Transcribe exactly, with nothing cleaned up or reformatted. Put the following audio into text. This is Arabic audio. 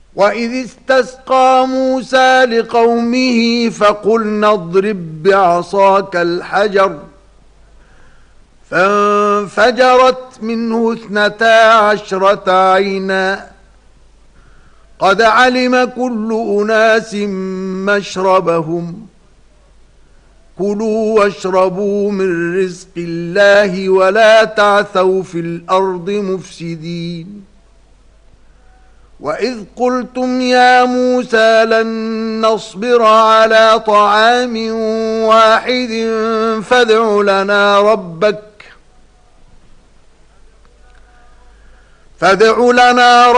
وإذ استسقى موسى لقومه فقلنا اضرب بعصاك الحجر فانفجرت منه اثنتا عشرة عينا قد علم كل أناس مشربهم كلوا واشربوا من رزق الله ولا تعثوا في الأرض مفسدين وإذ قلتم يا موسى لن نصبر على طعام واحد فادع لنا ربك فادع لنا